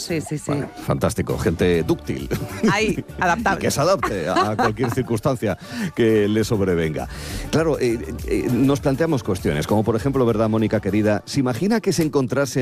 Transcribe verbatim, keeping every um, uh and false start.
Sí, sí, sí. Vale, fantástico, gente dúctil. Ahí, adaptable. Que se adapte a cualquier circunstancia que le sobrevenga. Claro, eh, eh, nos planteamos cuestiones, como por ejemplo, ¿verdad, Mónica querida? ¿Se imagina que se encontrase